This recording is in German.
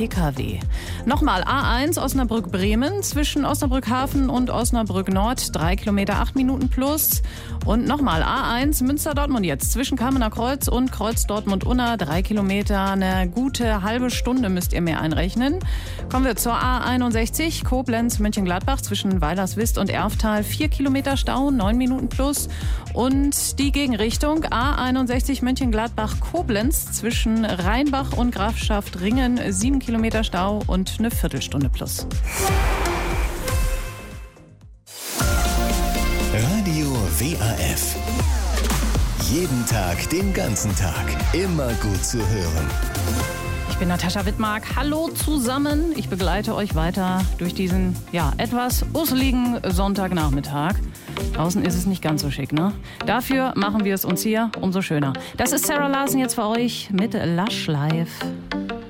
Pkw. Nochmal A1 Osnabrück-Bremen zwischen Osnabrück-Hafen und Osnabrück-Nord 3 Kilometer 8 Minuten plus. Und nochmal A1 Münster-Dortmund jetzt zwischen Kamener Kreuz und Kreuz-Dortmund-Unna 3 Kilometer, eine gute halbe Stunde müsst ihr mehr einrechnen. Kommen wir zur A61 Koblenz-Mönchengladbach zwischen Weilerswist und Erftal 4 Kilometer Stau, 9 Minuten plus. Und die Gegenrichtung A61 Mönchengladbach-Koblenz zwischen Rheinbach und Grafschaft Ringen 7 Kilometer Stau und eine Viertelstunde plus. Radio WAF. Jeden Tag, den ganzen Tag. Immer gut zu hören. Ich bin Natascha Wittmark. Hallo zusammen. Ich begleite euch weiter durch diesen, etwas usseligen Sonntagnachmittag. Draußen ist es nicht ganz so schick, ne? Dafür machen wir es uns hier umso schöner. Das ist Sarah Larsen jetzt für euch mit Lush Life.